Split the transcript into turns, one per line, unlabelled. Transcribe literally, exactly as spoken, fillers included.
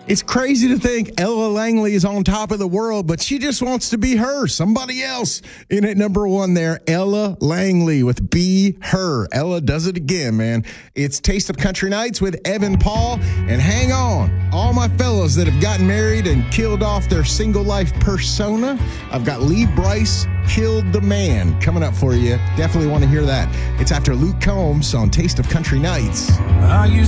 It's crazy to think Ella Langley is on top of the world, but she just wants to be her, somebody else. In at number one there, Ella Langley with Be Her. Ella does it again, man. It's Taste of Country Nights with Evan Paul. And hang on, all my fellows that have gotten married and killed off their single life persona, I've got Lee Brice, Killed the Man, coming up for you. Definitely want to hear that. It's after Luke Combs on Taste of Country Nights.
I used